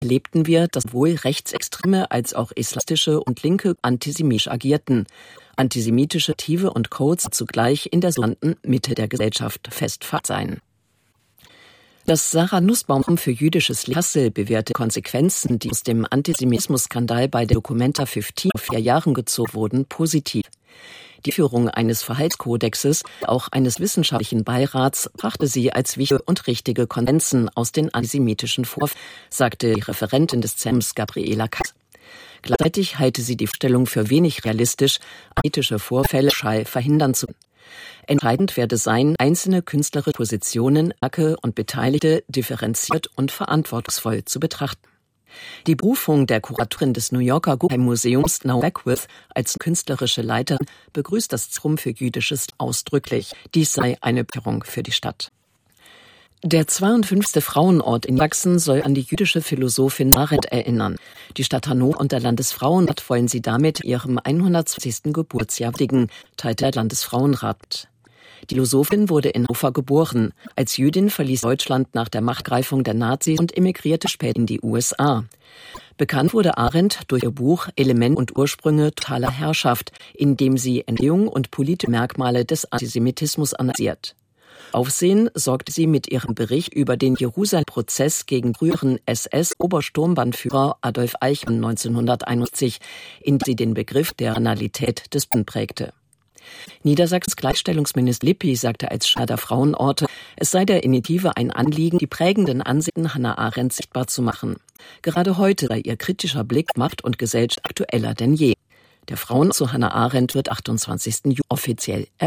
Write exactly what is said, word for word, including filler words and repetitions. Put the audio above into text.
erlebten wir, dass sowohl Rechtsextreme als auch islamistische und Linke antisemitisch agierten. Antisemitische Motive und Codes zugleich in der sogenannten Mitte der Gesellschaft festgefahren seien. Das Sarah Nussbaum für jüdisches Kassel bewährte Konsequenzen, die aus dem Antisemitismus-Skandal bei der Documenta fünfzehn vor vier Jahren gezogen wurden, positiv. Die Führung eines Verhaltenskodexes, auch eines wissenschaftlichen Beirats, brachte sie als wichtige und richtige Konsequenzen aus den antisemitischen Vorfällen, sagte die Referentin des Zentrums Gabriela Katz. Gleichzeitig halte sie die Vorstellung für wenig realistisch, antisemitische Vorfälle schall verhindern zu können. Entscheidend werde sein, einzelne künstlerische Positionen, Werke und Beteiligte differenziert und verantwortungsvoll zu betrachten. Die Berufung der Kuratorin des New Yorker Guggenheim Museums, Now Beckwith, als künstlerische Leiterin begrüßt das Zentrum für Jüdisches ausdrücklich. Dies sei eine Bereicherung für die Stadt. Der zweiundfünfzigste Frauenort in Sachsen soll an die jüdische Philosophin Arendt erinnern. Die Stadt Hannover und der Landesfrauenrat wollen sie damit ihrem hundertzwanzigsten Geburtsjahr würdigen, teilte der Landesfrauenrat. Die Philosophin wurde in Hannover geboren. Als Jüdin verließ Deutschland nach der Machtgreifung der Nazis und emigrierte später in die U S A. Bekannt wurde Arendt durch ihr Buch Element und Ursprünge totaler Herrschaft, in dem sie Entstehung und politische Merkmale des Antisemitismus analysiert. Aufsehen sorgte sie mit ihrem Bericht über den Jerusalem-Prozess gegen früheren S S-Obersturmbannführer Adolf Eichmann neunzehnhunderteinundsiebzig, in dem sie den Begriff der Banalität des Bund prägte. Niedersachsens Gleichstellungsminister Lippi sagte als Chef der Frauenorte, es sei der Initiative ein Anliegen, die prägenden Ansichten Hannah Arendt sichtbar zu machen. Gerade heute sei ihr kritischer Blick auf Macht und Gesellschaft aktueller denn je. Der Frauen zu Hannah Arendt wird achtundzwanzigsten Juli offiziell eröffnet.